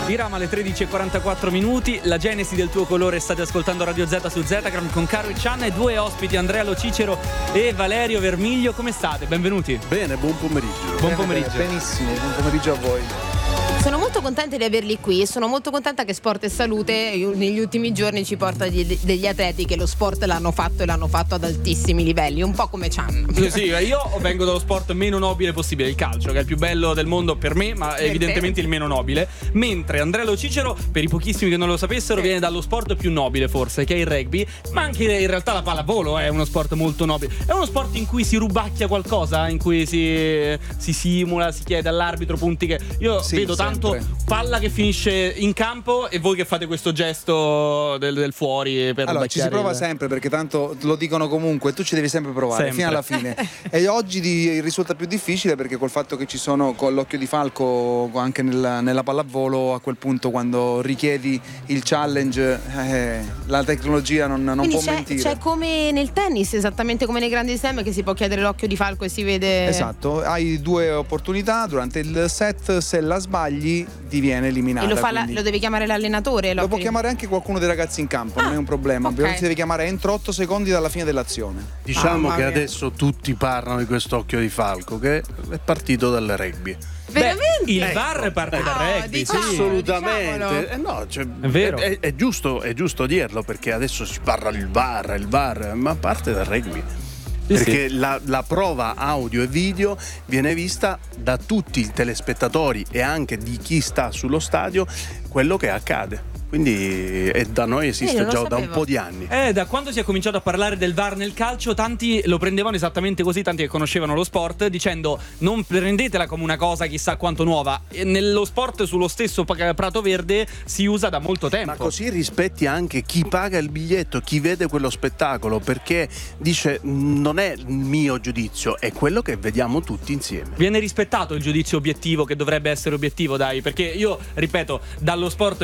Dirama alle 13:44 minuti. La genesi del tuo colore, state ascoltando Radio Z su Zetagram con Caro e Cianna e due ospiti, Andrea Lo Cicero e Valerio Vermiglio. Come state? Benvenuti. Bene, buon pomeriggio. Buon pomeriggio. Benissimo, buon pomeriggio a voi. Sono molto contenta di averli qui e sono molto contenta che Sport e Salute negli ultimi giorni ci porta degli atleti che lo sport l'hanno fatto e l'hanno fatto ad altissimi livelli, un po' come Chan. Sì, io vengo dallo sport meno nobile possibile, il calcio, che è il più bello del mondo per me, ma evidentemente il meno nobile. Mentre Andrea Lo Cicero, per i pochissimi che non lo sapessero, viene dallo sport più nobile forse, che è il rugby, ma anche in realtà la pallavolo è uno sport molto nobile. È uno sport in cui si rubacchia qualcosa, in cui si simula, si chiede all'arbitro punti che... Io vedo tanto palla che finisce in campo e voi che fate questo gesto del fuori per allora ci si prova sempre, perché tanto lo dicono comunque, tu ci devi sempre provare fino alla fine. E oggi risulta più difficile perché col fatto che ci sono con l'occhio di falco anche nella pallavolo, a quel punto quando richiedi il challenge la tecnologia non può mentire. C'è come nel tennis, esattamente come nei grandi slam, che si può chiedere l'occhio di falco e si vede. Esatto, hai due opportunità durante il set, se la sbagli ti viene eliminata. E lo devi chiamare l'allenatore? Lo può chiamare anche qualcuno dei ragazzi in campo, non è un problema. Si deve chiamare entro 8 secondi dalla fine dell'azione. Diciamo che adesso tutti parlano di quest'occhio di falco che è partito dal rugby. Veramente? Il VAR parte dal rugby, diciamo, assolutamente. Diciamolo. È vero. È giusto dirlo, perché adesso si parla del VAR, ma parte dal rugby. Perché la prova audio e video viene vista da tutti i telespettatori e anche di chi sta sullo stadio quello che accade. Quindi da noi esiste già da un po' di anni. Da quando si è cominciato a parlare del VAR nel calcio, tanti lo prendevano esattamente così, tanti che conoscevano lo sport, dicendo non prendetela come una cosa chissà quanto nuova. E nello sport, sullo stesso prato verde, si usa da molto tempo. Ma così rispetti anche chi paga il biglietto, chi vede quello spettacolo, perché dice non è il mio giudizio, è quello che vediamo tutti insieme. Viene rispettato il giudizio obiettivo che dovrebbe essere obiettivo, dai, perché io ripeto, dallo sport